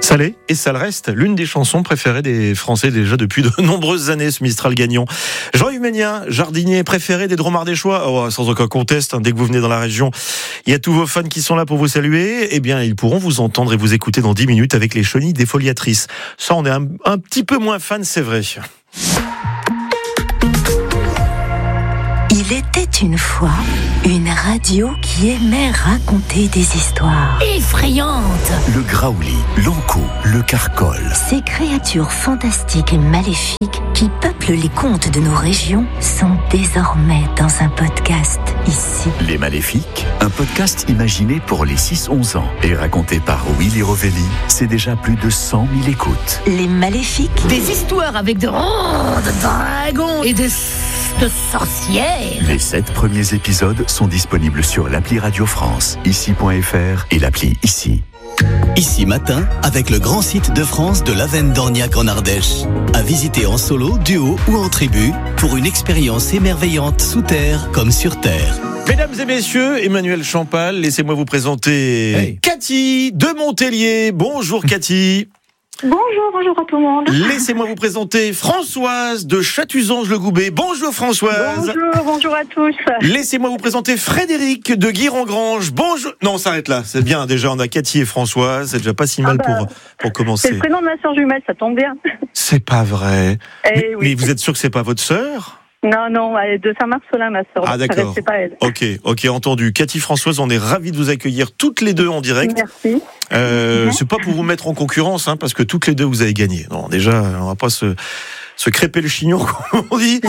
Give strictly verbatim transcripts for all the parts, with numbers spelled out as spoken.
Salé et ça le reste, l'une des chansons préférées des Français déjà depuis de nombreuses années, ce Mistral gagnant. Jean-Yves Ménien, jardinier préféré des Dromardéchois, oh, sans aucun conteste, hein, dès que vous venez dans la région, il y a tous vos fans qui sont là pour vous saluer. Eh bien, ils pourront vous entendre et vous écouter dans dix minutes avec les chenilles défoliatrices. Ça, on est un, un petit peu moins fan, c'est vrai. Il était une fois une radio qui aimait raconter des histoires effrayantes. Le graouli, l'ankou, le carcol. Ces créatures fantastiques et maléfiques qui peuplent les contes de nos régions sont désormais dans un podcast ici. Les Maléfiques, un podcast imaginé pour les six onze ans et raconté par Willy Rovelli. C'est déjà plus de cent mille écoutes. Les Maléfiques. Des histoires avec de grands dragons et de, de sorcières. Les sept premiers épisodes sont disponibles sur l'appli Radio France, ici point f r et l'appli Ici. Ici matin, avec le grand site de France de l'Avenne d'Orniac en Ardèche. À visiter en solo, duo ou en tribu pour une expérience émerveillante sous terre comme sur terre. Mesdames et messieurs, Emmanuel Champal, laissez-moi vous présenter hey. Cathy de Montélier. Bonjour Cathy. Bonjour, bonjour à tout le monde. Laissez-moi vous présenter Françoise de Chatuzange-le-Goubet. Bonjour Françoise. Bonjour, bonjour à tous. Laissez-moi vous présenter Frédéric de Guire-en-Grange. Bonjour. Non, on s'arrête là. C'est bien, déjà on a Cathy et Françoise. C'est déjà pas si mal ah bah, pour, pour commencer. C'est le prénom de ma sœur jumelle, ça tombe bien. C'est pas vrai. Eh mais, oui. mais vous êtes sûr que c'est pas votre sœur ? Non, non, elle est de Saint-Marcelin, ma sœur. Ah d'accord. C'est pas elle. Ok, ok, entendu. Cathy, Françoise, on est ravis de vous accueillir toutes les deux en direct. Merci. Euh, mmh. C'est pas pour vous mettre en concurrence, hein, parce que toutes les deux vous avez gagné. Non, déjà, on va pas se se crêper le chignon, comme on dit.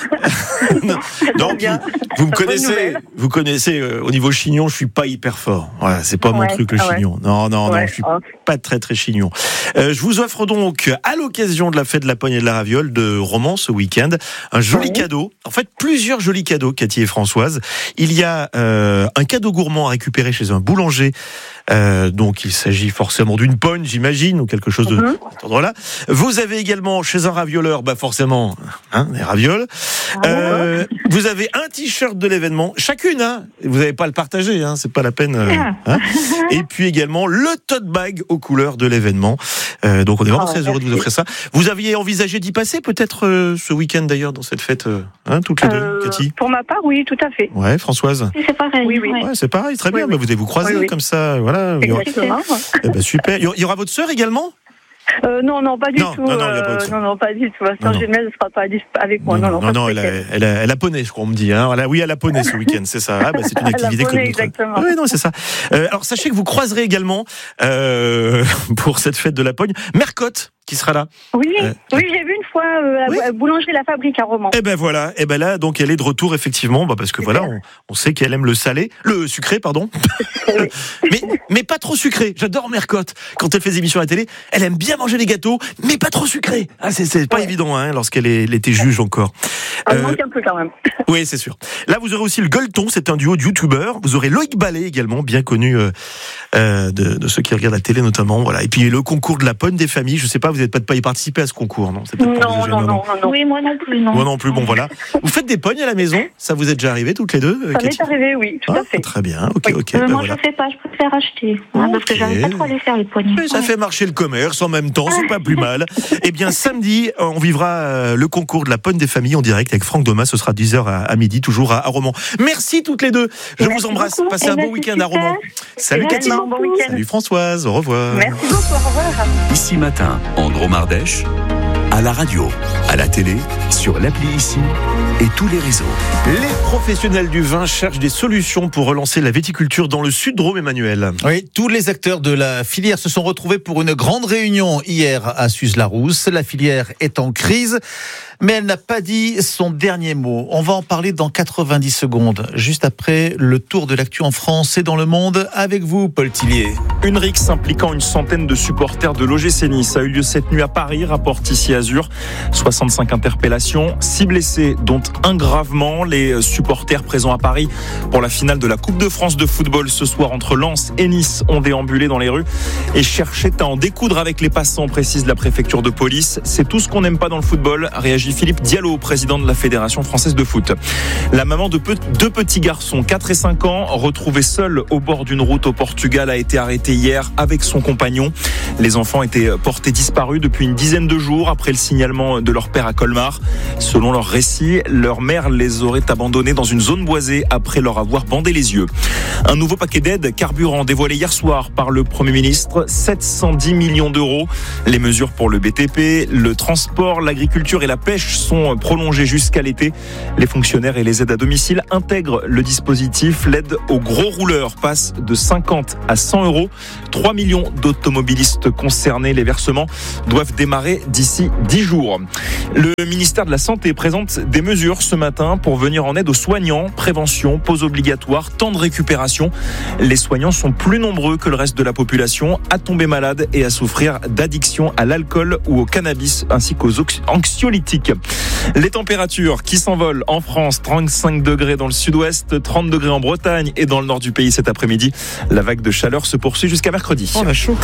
non, non puis, vous me connaissez, vous connaissez. Euh, au niveau chignon, je suis pas hyper fort. Voilà, c'est pas ouais, mon truc le ouais. chignon. Non, non, ouais, non, je suis oh. pas très très chignon. Euh, je vous offre donc, à l'occasion de la fête de la pogne et de la raviole de Romans ce week-end, un joli ouais. cadeau. En fait, plusieurs jolis cadeaux, Cathy et Françoise. Il y a euh, un cadeau gourmand à récupérer chez un boulanger. Euh, donc il s'agit forcément d'une pogne, j'imagine, ou quelque chose de mm-hmm. cet ordre-là. Vous avez également chez un ravioleur, bah forcément, hein, des ravioles. Ah euh, ouais. Vous avez un t-shirt de l'événement, chacune, hein. Vous n'avez pas à le partager, hein, c'est pas la peine. Euh, hein. Et puis également le tote bag aux couleurs de l'événement. Euh, donc on est vraiment oh, très merci. heureux de vous offrir ça. Vous aviez envisagé d'y passer peut-être euh, ce week-end d'ailleurs dans cette fête, euh, hein, toutes les euh, deux, Cathy. Pour ma part, oui, tout à fait. Ouais, Françoise. Oui, c'est pareil. Oui, oui. Ouais, c'est pareil, très bien. Oui, oui. Mais vous allez vous croiser oui, oui. comme ça, voilà. Exactement. Eh ben, super. Il y aura votre sœur également ? Euh, non, non, pas du non, tout. Non, non, euh, non, non, pas du tout. Ma sœur jumelle ne sera pas avec moi. Non, non, non, non, non elle, a, elle, a, elle a poney, je crois, on me dit. Hein. Elle a, oui, elle a poney ce week-end, c'est ça. Ah, bah, c'est une activité comme nous. Exactement. Oui, non, c'est ça. Euh, alors, sachez que vous croiserez également, euh, pour cette fête de la pogne, Mercotte, qui sera là. Oui, euh, oui, j'ai vu une fois euh, oui. la boulangerie La Fabrique à Romans. Et ben voilà, et ben là, donc elle est de retour effectivement, bah parce que voilà, on, on sait qu'elle aime le salé, le sucré, pardon. Oui. mais mais pas trop sucré. J'adore Mercotte. Quand elle fait des émissions à la télé, elle aime bien manger les gâteaux, mais pas trop sucré. Ah, c'est c'est pas ouais. évident, hein, lorsqu'elle est, elle était juge encore. Elle euh, manque un peu quand même. Oui, c'est sûr. Là, vous aurez aussi le Gueuleton, c'est un duo de youtubeurs. Vous aurez Loïc Ballet également, bien connu euh, euh, de, de ceux qui regardent la télé notamment. Voilà. Et puis le concours de la pogne des familles. Je sais pas, vous n'êtes pas de y participer à ce concours, non? C'est non, non, non, non, non. Oui, moi non plus, non. Moi non plus, bon voilà. Vous faites des pognes à la maison? Ça vous est déjà arrivé toutes les deux? Ça m'est arrivé, oui, tout ah, à fait. Très bien, ok, oui. ok. Euh, ben moi voilà. je fais pas, je préfère acheter. Okay. Parce que j'aime pas trop aller faire les pognes. Mais ça ouais. fait marcher le commerce en même temps, c'est pas plus mal. Eh bien, samedi, on vivra le concours de la pogne des familles en direct avec Franck Domas. Ce sera dix heures à, à midi, toujours à, à Romans. Merci toutes les deux. Je Merci vous embrasse. Beaucoup. Passez et un bon week-end super. à Romans. Salut Cathy. Bon Salut Françoise. Au revoir. Merci beaucoup. Au revoir. Ici matin, en Dromardèche, à la radio, à la télé, sur l'appli Ici et tous les réseaux. Les professionnels du vin cherchent des solutions pour relancer la viticulture dans le Sud-Drôme, Emmanuel. Oui, tous les acteurs de la filière se sont retrouvés pour une grande réunion hier à Suze-la-Rousse. La filière est en crise, mais elle n'a pas dit son dernier mot. On va en parler dans quatre-vingt-dix secondes, juste après le tour de l'actu en France et dans le monde, avec vous, Paul Tillier. Une rixe impliquant une centaine de supporters de l'O G C Nice a eu lieu cette nuit à Paris, rapporte ici Azur. soixante-cinq interpellations, six blessés, dont un gravement. Les supporters présents à Paris pour la finale de la Coupe de France de football ce soir entre Lens et Nice ont déambulé dans les rues et cherchait à en découdre avec les passants, précise la préfecture de police. C'est tout ce qu'on n'aime pas dans le football, réagit Philippe Diallo, président de la Fédération française de foot. La maman de peu, deux petits garçons, quatre et cinq ans, retrouvés seuls au bord d'une route au Portugal, a été arrêtée hier avec son compagnon. Les enfants étaient portés disparus depuis une dizaine de jours après le signalement de leur père à Colmar. Selon leur récit, leur mère les aurait abandonnés dans une zone boisée après leur avoir bandé les yeux. Un nouveau paquet d'aide carburant dévoilé hier soir par le Premier ministre, sept cent dix millions d'euros. Les mesures pour le B T P, le transport, l'agriculture et la pêche sont prolongées jusqu'à l'été. Les fonctionnaires et les aides à domicile intègrent le dispositif. L'aide aux gros rouleurs passe de cinquante à cent euros. trois millions d'automobilistes concernés. Les versements doivent démarrer d'ici dix jours. Le ministère de la Santé présente des mesures ce matin pour venir en aide aux soignants. Prévention, pause obligatoire, temps de récupération. Les soignants sont plus nombreux que le reste de la population à tomber malade et à souffrir d'addiction à l'alcool ou au cannabis ainsi qu'aux anxiolytiques. Les températures qui s'envolent en France, trente-cinq degrés dans le sud-ouest, trente degrés en Bretagne et dans le nord du pays cet après-midi. La vague de chaleur se poursuit jusqu'à mercredi. Oh, la chaud.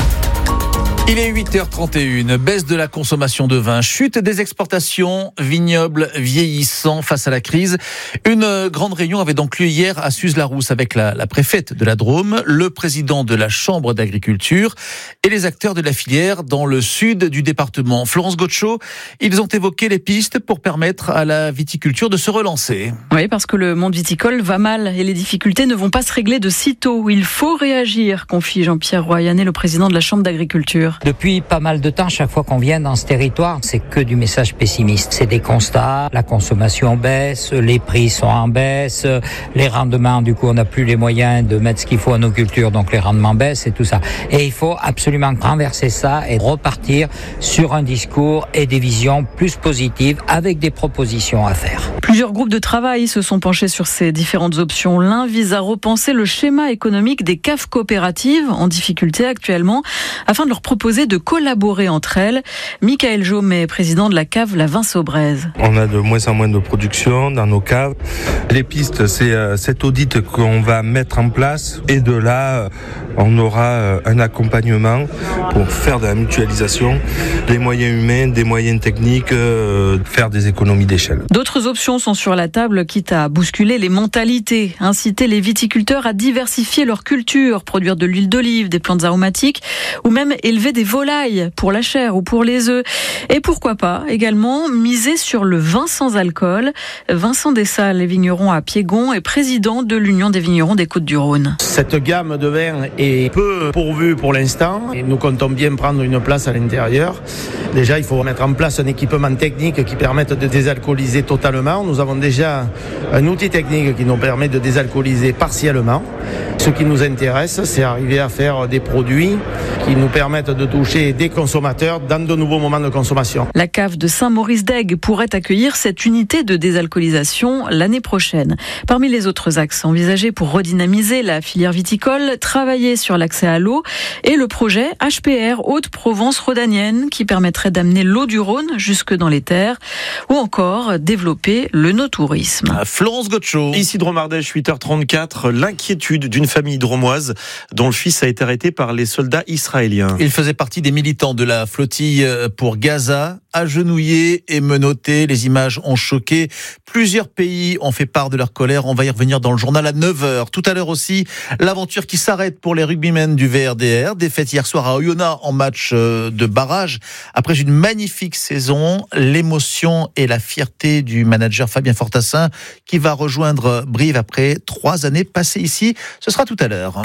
Il est huit heures trente et une, baisse de la consommation de vin, chute des exportations, vignobles vieillissants face à la crise. Une grande réunion avait donc lieu hier à Suze-la-Rousse avec la, la préfète de la Drôme, le président de la Chambre d'agriculture et les acteurs de la filière dans le sud du département. Florence Gaucho, ils ont évoqué les pistes pour permettre à la viticulture de se relancer. Oui, parce que le monde viticole va mal et les difficultés ne vont pas se régler de sitôt. Il faut réagir, confie Jean-Pierre Royanet, le président de la Chambre d'agriculture. Depuis pas mal de temps, chaque fois qu'on vient dans ce territoire, c'est que du message pessimiste. C'est des constats, la consommation baisse, les prix sont en baisse, les rendements, du coup, on n'a plus les moyens de mettre ce qu'il faut à nos cultures, donc les rendements baissent et tout ça. Et il faut absolument renverser ça et repartir sur un discours et des visions plus positives avec des propositions à faire. Plusieurs groupes de travail se sont penchés sur ces différentes options. L'un vise à repenser le schéma économique des caves coopératives en difficulté actuellement afin de leur proposer de collaborer entre elles. Michael Jaumet, président de la cave La Vin-Saubraise. On a de moins en moins de production dans nos caves. Les pistes, c'est cet audit qu'on va mettre en place et de là, on aura un accompagnement pour faire de la mutualisation, des moyens humains, des moyens techniques, faire des économies d'échelle. D'autres options sont sur la table, quitte à bousculer les mentalités, inciter les viticulteurs à diversifier leur culture, produire de l'huile d'olive, des plantes aromatiques ou même élever des volailles pour la chair ou pour les œufs. Et pourquoi pas également miser sur le vin sans alcool. Vincent Dessalles est vigneron à Piégon et président de l'Union des vignerons des Côtes-du-Rhône. Cette gamme de vins est peu pourvue pour l'instant et nous comptons bien prendre une place à l'intérieur. Déjà, il faut mettre en place un équipement technique qui permette de désalcooliser totalement. Nous avons déjà un outil technique qui nous permet de désalcooliser partiellement. Ce qui nous intéresse, c'est arriver à faire des produits qui nous permettent de toucher des consommateurs dans de nouveaux moments de consommation. La cave de Saint-Maurice-d'Aigues pourrait accueillir cette unité de désalcoolisation l'année prochaine. Parmi les autres axes envisagés pour redynamiser la filière viticole, travailler sur l'accès à l'eau et le projet H P R Haute-Provence rhodanienne qui permettrait d'amener l'eau du Rhône jusque dans les terres ou encore développer le no-tourisme. À Florence Gaucho. Ici Drôme-Ardèche, huit heures trente-quatre, l'inquiétude d'une famille dromoise dont le fils a été arrêté par les soldats israéliens. Il faisait partie des militants de la flottille pour Gaza, agenouillés et menottés. Les images ont choqué. Plusieurs pays ont fait part de leur colère. On va y revenir dans le journal à neuf heures. Tout à l'heure aussi, l'aventure qui s'arrête pour les rugbymen du V R D R. Défaite hier soir à Oyonnax en match de barrage. Après une magnifique saison, l'émotion et la fierté du manager Fabien Fortassin qui va rejoindre Brive après trois années passées ici. Ce sera tout à l'heure.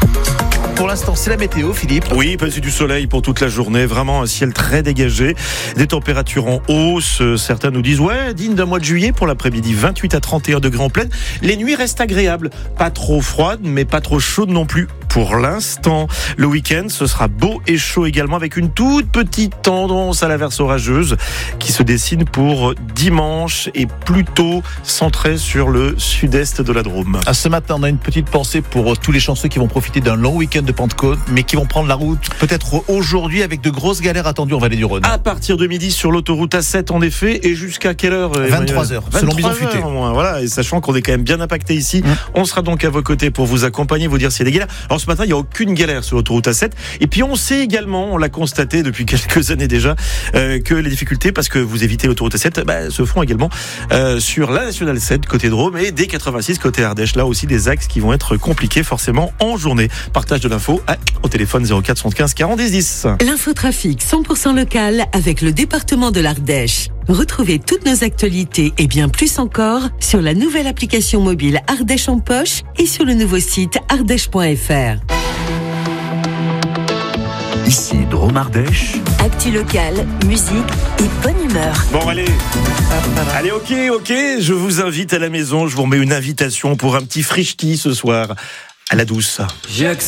Pour l'instant, c'est la météo, Philippe. Oui, c'est du soleil pour toute la journée. Vraiment un ciel très dégagé. Des températures en hausse. Certains nous disent, ouais, digne d'un mois de juillet pour l'après-midi. vingt-huit à trente et un degrés en pleine. Les nuits restent agréables. Pas trop froides, mais pas trop chaudes non plus. Pour l'instant, le week-end, ce sera beau et chaud également avec une toute petite tendance à l'averse orageuse qui se dessine pour dimanche et plutôt centrée sur le sud-est de la Drôme. Ce matin, on a une petite pensée pour tous les chanceux qui vont profiter d'un long week-end de Pentecôte, mais qui vont prendre la route peut-être aujourd'hui avec de grosses galères attendues en Vallée du Rhône. À partir de midi sur l'autoroute A sept en effet, et jusqu'à quelle heure? vingt-trois heures, selon Bison Futé. Voilà, et sachant qu'on est quand même bien impacté ici, mmh. on sera donc à vos côtés pour vous accompagner, vous dire s'il y a des galères. Alors Alors ce matin, il n'y a aucune galère sur l'autoroute A sept. Et puis on sait également, on l'a constaté depuis quelques années déjà, euh, que les difficultés, parce que vous évitez l'autoroute A sept, bah, se font également euh, sur la nationale sept côté Drôme et D quatre-vingt-six côté Ardèche. Là aussi des axes qui vont être compliqués forcément en journée. Partage de l'info à, au téléphone zéro quatre soixante-quinze quarante dix. L'infotrafic cent pour cent local avec le département de l'Ardèche. Retrouvez toutes nos actualités et bien plus encore sur la nouvelle application mobile Ardèche en poche et sur le nouveau site ardèche point f r. Ici Drôme Ardèche. Actu locale, musique et bonne humeur. Bon allez, allez ok, ok, je vous invite à la maison, je vous remets une invitation pour un petit frichti ce soir à la douce. J'ai accès